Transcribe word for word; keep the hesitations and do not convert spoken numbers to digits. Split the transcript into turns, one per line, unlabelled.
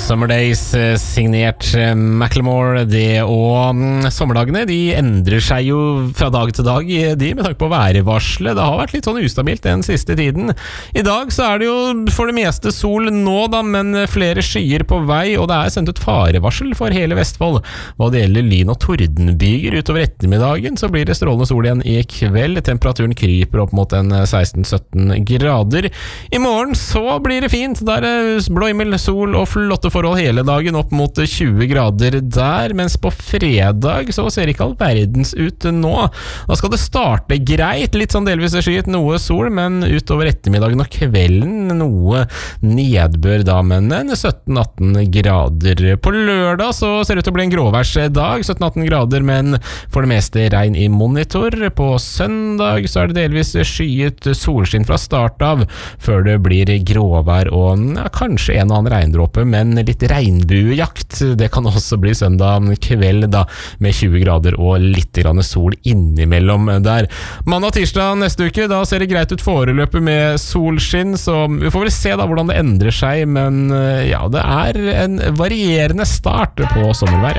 Summer Days, signert Macklemore. Det og mm, sommerdagene, de endrer seg jo fra dag til dag, de med tanke på værvarselet. Det har vært litt sånn ustabilt den siste tiden. I dag så er det jo for det meste sol nå da, men flere skyer på vei, og det er sendt ut farevarsel for hele Vestfold. Hva det gjelder lyn- og tordenbyger utover ettermiddagen, så blir det strålende sol igjen i kveld. Temperaturen kryper opp mot en seksten til sytten grader. I morgen så blir det fint. Der er blå himmel, sol og flotte forhold hele dagen, opp mot tjue grader der, mens på fredag så ser ikke all verdens ut nå. Da skal det starte greit, litt sånn delvis skyet, noe sol, men utover ettermiddagen og kvelden noe nedbør da, men sytten til atten grader. På lørdag så ser det ut til å bli en gråværsdag, sytten til atten grader, men for det meste regn i monitor. På søndag så er det delvis skyet, solskinn fra start av, før det blir gråvær og ja, kanskje en og annen regndråpe, men litt regnbuejakt. Det kan også bli søndag kveld da, med tjue grader og litt grann sol innimellom der. Mandag tirsdag neste uke, da ser det greit ut foreløpet med solskinn, så vi får vel se da hvordan det endrer seg, men ja, det er en varierende start på sommervær.